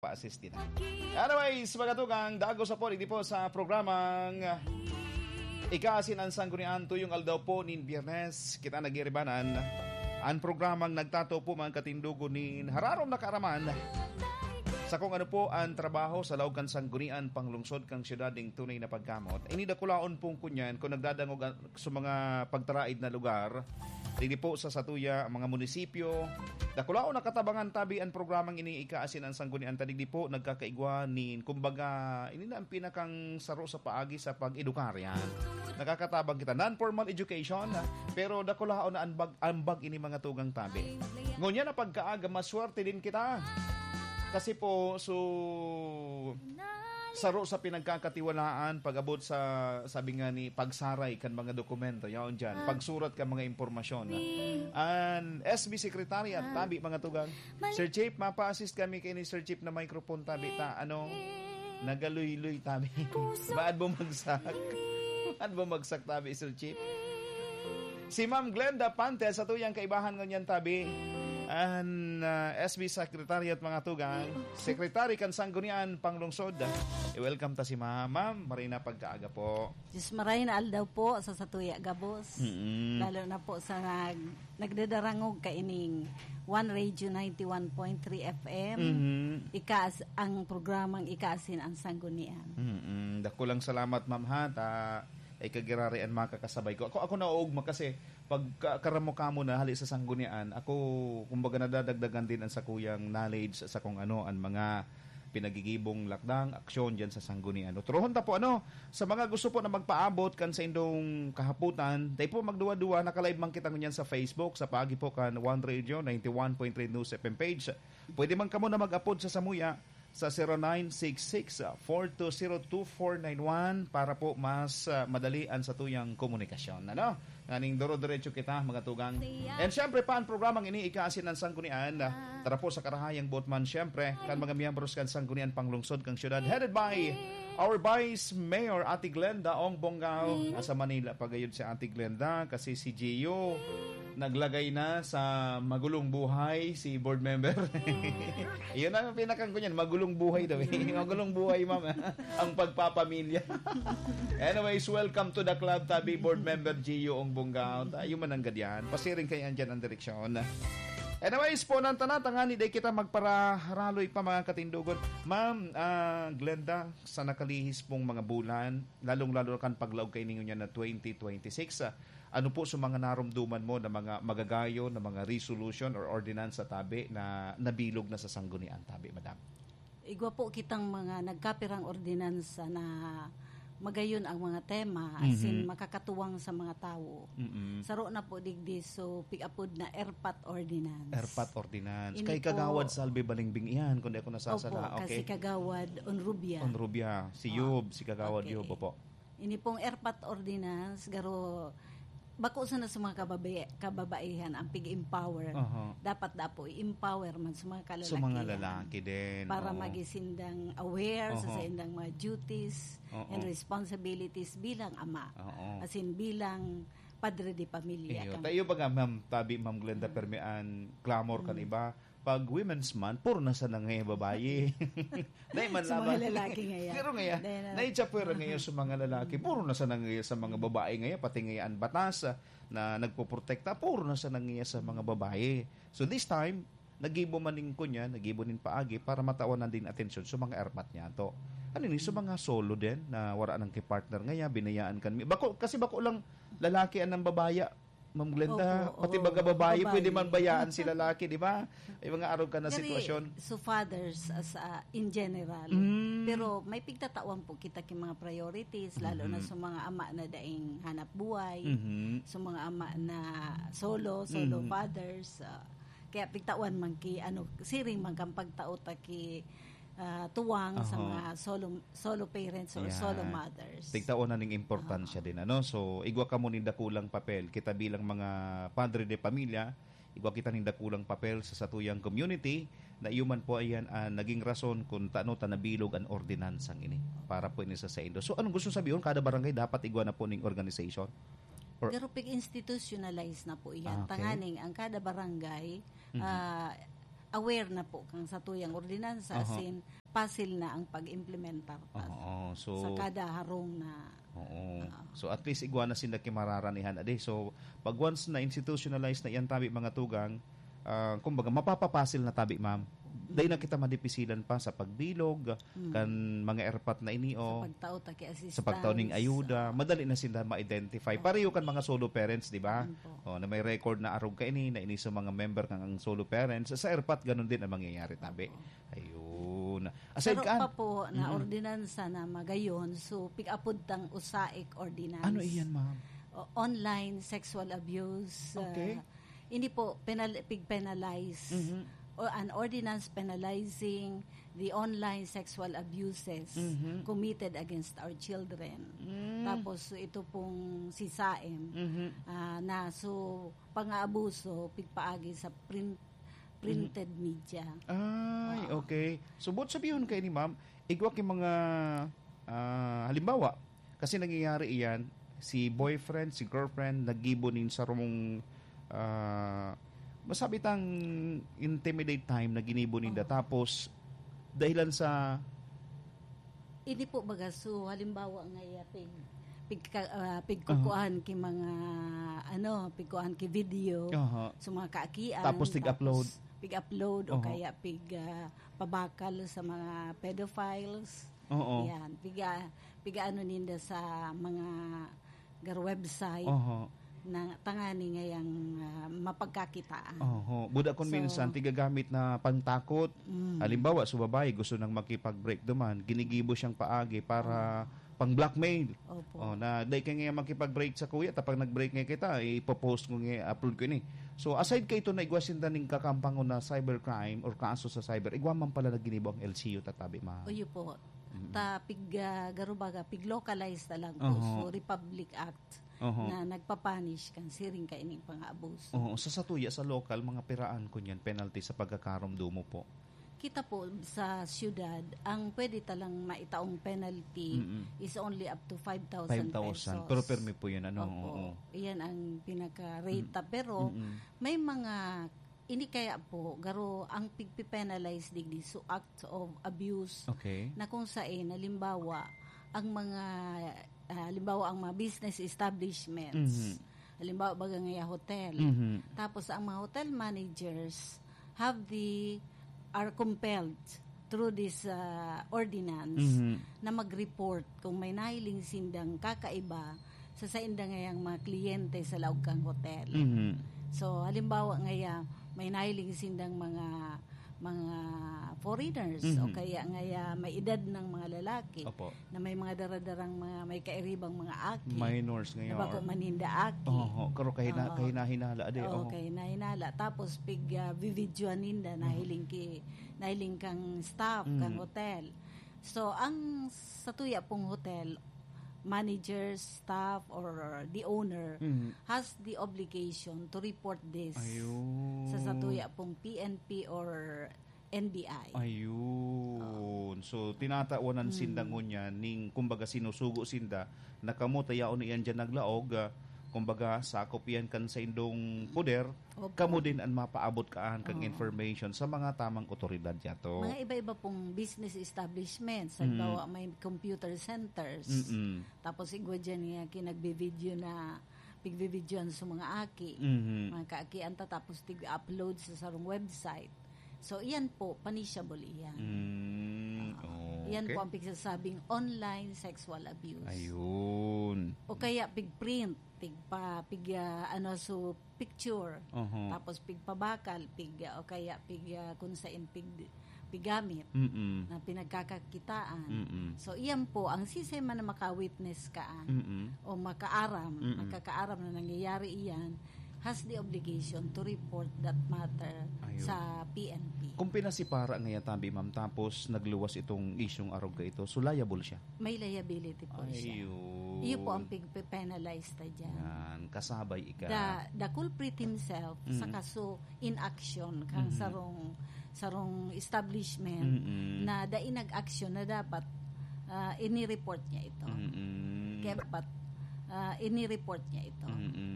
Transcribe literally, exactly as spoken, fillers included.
pa-assist din. Anyways, mga tugang, dago sa po, hindi po sa programang Ikaasin ang Sanggunian tuyong aldaw po nin Biyernes, kita nagiribanan. Ang programang nagtato po mga katindugo nin hararom na kaaraman sa kung ano po ang trabaho sa lawag kan Sanggunian panglungsod kang syudad ng tunay na pagkamot. Ini dakulaon pong kunyan kung nagdadangog sa mga pagtaraid na lugar. Dili po sa satuya ang mga munisipyo. Dakulaon nakatabangan tabi ang programang ini Ikaasin ang Sanggunian tadigdi po nagkakaigwa nin kumbaga ini na ang pinakang saro sa paagi sa pag-edukar yan. Nakakatabang kita non-formal education pero dakulaon na ambag ambag ini mga tugang tabi. Ngunya na pagkaaga maswerte din kita. Kasi po, so, saro sa pinagkakatiwalaan, pag-abot sa, sabi nga ni, pagsaray kan mga dokumento, yaon dyan, pagsurat kan mga impormasyon. And S B Secretariat, tabi mga tugang. Sir Chief, mapa-assist kami kay ni Sir Chief na microphone, tabi, ta, ano, nagaluy-luy, tabi. Baad bumagsak? Baad bumagsak, tabi, Sir Chief? Si Ma'am Glenda Pantes, sa tuyang kaibahan nganyan, tabi. And uh, S B Secretariat mga tugang, Secretary kan Sanggunian Panglungsod. I-welcome ta si Ma'am. Ma'am, Marina pagkaaga po. Diyos maray na aldaw po sa Satuya Gabos. Mm-hmm. Lalo na po sa nag, nagdadarangog kaining One Radio ninety-one point three F M. Mm-hmm. Ikaas ang programang Ikaasin ang Sanggunian. Mm-hmm. Dakulang salamat Ma'am ha. Ta ay kagirarian makakasabay ko. Ako ako naugma kasi pag karamo kamo na hali sa Sanggunian, ako kumbaga nadadagdagan din ang sa kuyang knowledge sa kung ano ang mga pinagigibong lakdang aksyon diyan sa Sanggunian. Turuhon ta po ano sa mga gusto po na magpaabot kan sa indong kahaputan, tay po magduwa-duwa naka-live man kita ngunyan sa Facebook sa paagi po kan One Radio ninety-one point three News F M page. Pwede man kamo na mag-upload sa Samuya sa zero nine six six, four two zero, two four nine one para po mas uh, madalian sa tuyang komunikasyon. Ano? Nganing doro-diretso kita mga tugang. And syempre pa ang programang ini Ikaasin ang Sanggunian. Uh, tara po sa karahayang botman syempre kan mga miyembros kan Sanggunian Panglungsod kang syudad headed by our Vice Mayor Ate Glenda Ong Bonggao. Sa Manila pagayod si Ate Glenda kasi si Gio naglagay na sa magulong buhay si board member. Iyon ang pinakang ko niyan, magulong buhay daw. Magulong buhay, ma'am. Ang pagpapamilya. Anyways, welcome to the club, tabi board member Gio Ong Bonggao. Tayo man ang gadyan. Pasiring kayo andyan ang direksyon. Anyways, po nang tanatangani day kita magpararaloy pa mga katindugon. Ma'am, uh, Glenda, sa nakalihis pong mga bulan, lalong-lalo kan paglaog kay ninyo niya na twenty twenty-six, uh, ano po sa mga narumduman mo na mga magagayo, na mga resolution or ordinance sa tabi na nabilog na sa Sanggunian tabi, madam? Igwa po kitang mga nagkapirang ordinansa na magayon ang mga tema as in mm-hmm. makakatuwang sa mga tao. Mm-hmm. Saro na po digdi so pick-upod na ERPAT ordinance. ERPAT ordinance. Ini kay kagawad sa Albi Balingbing iyan kundi ako nasasala. Opo, okay. Kasi kagawad Onrubia. Onrubia. Si Yub, oh. si kagawad okay. Yub po. Ini pong ERPAT ordinance garo bako sa na sa mga kababay, kababaihan ang pig-empower. Uh-huh. Dapat na po i-empower man sa mga kalalaki. Sa mga lalaki din. Para uh-huh. magisindang aware uh-huh. sa sindang mga duties uh-huh. and responsibilities bilang ama. Uh-huh. As in bilang padre de pamilya. Tayo ba nga, ma'am, tabi, ma'am Glenda, uh-huh. permean, clamor kan uh-huh. iba, pag Women's Month, puro na sa nang ngayon babae. Dahil man sa mga lalaki ngayon. Pero ngayon, naitsapwera ngayon sa mga lalaki, puro na sa nang ngayon sa mga babae ngayon, pati ngayon batas na nagpoprotekta, puro na sa nang ngayon sa mga babae. So this time, nagibo maning ko niya, nagibo nin paagi para matawanan din atensyon sa mga ERPAT niya to. Ano ni sa mga solo din na wala nang kipartner ngayon, binayaan kan. Bako, kasi bako lang lalaki ang babaya. Ma'am Glenda, opo, pati baga babae, babae, pwede man bayaan si lalaki, di ba? Ay mga araw ka na Kari, sitwasyon. So fathers as uh, in general. Mm. Pero may pigtatawan po kita king mga priorities, lalo mm-hmm. na sa mga ama na daing hanap buhay, mm-hmm. sa mga ama na solo, solo mm-hmm. fathers. Uh, kaya pigtawan man ki, ano, siring man kang pagtao ta ki Uh, tuwang uh-huh. sa mga solo solo parents or yeah. solo mothers. Tigtaon na ning importansya uh-huh. din ano. So igwa ka mo ning dakulang papel kita bilang mga padre de pamilya, igwa kita ning dakulang papel sa satuyang community na iuman po ayan uh, naging rason kung taano ta nabilog ang ordinansang ini para po ini sa Indo. So anong gusto sabihin kada barangay dapat igwa na po ning organization? Or, pero pig institutionalize na po iyan. Ah, okay. Tanganing ang kada barangay mm-hmm. uh, aware na po kang sa tuyang ordinansa, Uh-huh. sin pasil na ang pag-implementar pa Oo. So sa kada harong na. Oo. So at least igwa na sila kimararanihan ade. So pag once na institutionalize na iyan tabi mga tugang, uh, kumbaga mapapapasil na tabi ma'am. Dahil na kita madipisilan pa sa pagbilog, Mm. kan mga erpat na inio, Sa pagtao ta kay assistance. sa pagtaw ning ayuda, madali na sila ma-identify. Pareho kan mga solo parents, di ba? Yun po. Oh, na may record na arog ka ini, na ini sa mga member kang ang solo parents. Sa erpat ganun din ang mangyayari tabi. Ayun. Aside Pero ka, pa po na Mhm. ordinansa na magayon, so pig-apod tang usaik ordinance. ano iyan ma'am? O- online sexual abuse. uh, Okay. hindi po penal, pig-penalize. Mhm. O an ordinance penalizing the online sexual abuses Mhm. committed against our children. Mm. Tapos ito pong si Saem Mhm. ah, na so pang-aabuso pigpaagi sa print printed media. Ay, Oo. okay. So, buot sabihin kayo ni ma'am, igwa kay mga, ah, halimbawa, kasi nangyayari iyan, si boyfriend, si girlfriend, naggibonin sa rumong, ah, masabi tang intimidate time na ginibo ninda. Oo. Tapos, dahilan sa, Ini po baga so halimbawa nga ya pig pig uh, pigkukuhan ki mga ano pigkuhan ki video aha, sa mga kaakian Tapos tig-upload. pig-upload o Oo. kaya pig ah, pabakal sa mga pedophiles. oo, Yan, piga piga ano ninda sa mga gar website aha, na tangani ngayang ah, mapagkakitaan. aha. Buda kon So, minsan, tigagamit na pangtakot. Mm. Halimbawa, sa babae, gusto nang makipag-break duman, ginigibo siyang paagi para pang-blackmail. Opo. Oh, na dahil kaya nga makipag-break sa kuya, tapos nag-break nga kita, ipopost ko nga, upload ko ini. So, aside kay ito na igwasin ning kakampangon na cybercrime or kaso sa cyber, igwa man pala na ginibo ang L C U tatabi, ma. Uyo po. Ta pig uh, garubaga pig localized na lang po. Oo. So Republic Act Oho. na nagpapanish kan siring ka ining pang-abuso. Oo, sa satuya, sa local, mga piraan ko niyan, penalty sa pagkakarondo mo po. Kita po sa syudad, ang pwede talang maitaong penalty Mm-mm. is only up to five thousand five pesos. thousand. Pero permi po yan, ano? Opo. Oo. Iyan ang pinaka-rate. ta. Pero Mm-mm. may mga ini kaya po garo ang pigpipenalize digdi so act of abuse Okay. na kung saan halimbawa ang mga ah, halimbawa ang mga business establishments Mhm. halimbawa baga nga hotel Mhm. tapos ang mga hotel managers have the are compelled through this ah, ordinance Mhm. na mag-report kung may nahiling sindang kakaiba sa sa inda ngayang mga kliyente sa laog kang hotel. Mhm. So halimbawa ngaya may nahiling sindang mga mga foreigners Mhm. o kaya ngaya may edad ng mga lalaki Opo. na may mga daradarang mga may kairibang mga aki Minors na ngayon. bago maninda aki. Oo, karo kahina Oo. kahinahinala ade. Oo, Oo. kay nahinala tapos pig uh, videoan ninda nahiling ki nahiling kang staff Mhm. kang hotel. So ang sa tuya pong hotel manager, staff or the owner Mhm. has the obligation to report this Ayun. sa satuya pong P N P or N B I. Ayun. So tinatawanan Hmm. sinda ngunya ning kumbaga sinusugo sinda nakamot yaon iyan dyan naglaog ah, kumbaga sakop yan kan sa indong poder Opo. kamo din ang mapaabot kaan kang Oo. information sa mga tamang otoridad yato. Mga iba-iba pong business establishments. Mm. Halimbawa, may computer centers. Mm-mm. Tapos igwa dyan niya kinagbe-video na pigbe-videoan sa mga aki. Mhm. Mga kaakian ta tapos tig-upload sa sarong website. So, iyan po, punishable iyan. Mm, okay. Iyan po ang pigsasabing online sexual abuse. Ayun. O kaya pig-print, pigpa, pig, ah, ano, so, picture. Uh-huh. Tapos pigpabakal, pig, ah, o kaya pig, ah, kung saan pig, pigamit Mm-mm. na pinagkakakitaan. Mm-mm. So, iyan po, ang sistema na maka-witness ka Mm-mm. o makaaram, Mm-mm. magkakaaram na nangyayari iyan, has the obligation to report that matter Ayun. sa P N P. Kung pinasipara ngayon tabi ma'am tapos nagluwas itong isyong arog ka ito, so liable siya. May liability po siya. Ayun. Iyo po ang pig-penalize ta dyan. Yan, kasabay ika. The, the culprit himself, Mm. sa kaso in action, kang Mhm. sarong, sarong establishment, Mm-mm. na daing nag-action na dapat uh, ini-report niya ito. Mm-mm. Kaya dapat uh, ini-report niya ito. Mm-mm.